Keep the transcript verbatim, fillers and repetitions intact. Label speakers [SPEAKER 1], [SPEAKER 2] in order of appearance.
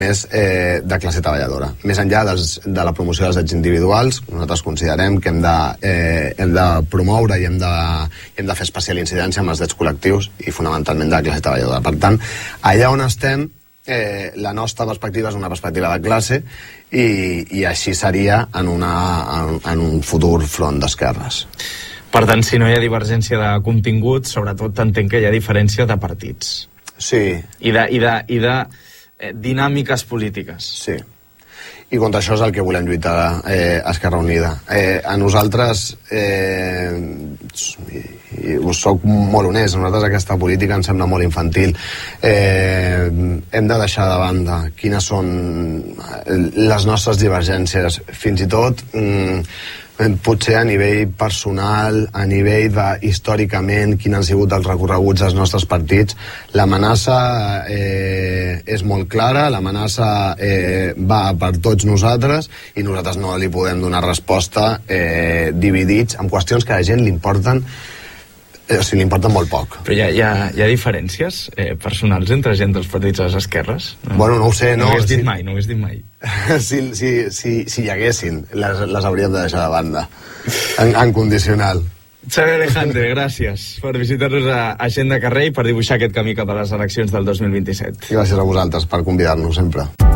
[SPEAKER 1] més eh, de classe treballadora. Més enllà dels, de la promoció dels drets individuals, nosaltres considerem que hem de, eh, hem de promoure i hem de, hem de fer especial incidència amb els drets col·lectius i fonamentalment de la classe treballadora. Per tant, allà on estem, eh, la nostra perspectiva és una perspectiva de classe i, i així seria en, una, en, en un futur front d'esquerres.
[SPEAKER 2] Per tant, si no hi ha divergència de contingut, sobretot entenc que hi ha diferència de partits.
[SPEAKER 1] Sí.
[SPEAKER 2] I de, i de, i de eh, dinàmiques polítiques.
[SPEAKER 1] Sí. I contra això és el que volem lluitar eh, Esquerra Unida. Eh, a nosaltres, eh, i, i us soc molt honest, a nosaltres aquesta política ens sembla molt infantil. Eh, hem de deixar de banda quines són les nostres divergències, fins i tot mm, potser a nivell personal, a nivell de, històricament, quins han sigut els recorreguts dels nostres partits. L'amenaça eh, és molt clara, l'amenaça eh, va per tots nosaltres i nosaltres no li podem donar resposta eh, dividits en qüestions que a la gent li importen eh, o sigui, li importen molt poc.
[SPEAKER 2] Però hi ha, hi ha, hi ha diferències eh, personals entre gent dels partits a les esquerres?
[SPEAKER 1] No? Bueno, no ho sé, no.
[SPEAKER 2] No ho has dit
[SPEAKER 1] si...
[SPEAKER 2] mai, no ho has dit mai.
[SPEAKER 1] si, si, si, si hi haguessin, les, les hauríem de deixar de banda, en, en condicional.
[SPEAKER 2] Xavier Alejandre, gràcies per visitar-nos a, a Gent de Carrer i per dibuixar aquest camí cap a les eleccions del dos mil vint-i-set.
[SPEAKER 1] Gràcies a vosaltres per convidar-nos sempre.